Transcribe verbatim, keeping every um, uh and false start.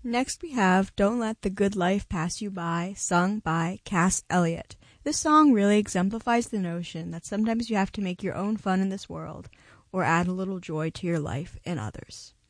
Next we have Don't Let the Good Life Pass You By, sung by Cass Elliot. This song really exemplifies the notion that sometimes you have to make your own fun in this world or add a little joy to your life and others.